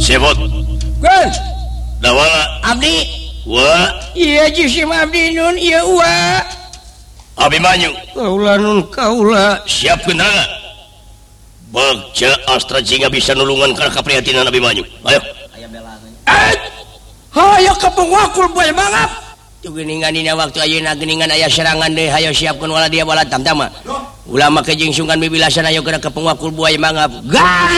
Abdi Abimanyu kaula siap baca Astra jika bisa nulungan karena keprihatinan Abimanyu. Ayo kepengwakul boy mangap geningan waktu ayeuna geningan aya serangan deh hayo siapkeun wala dia bala tamtama ulama kejing sungkan bibilasan ayo kena kepengwakul boy mangap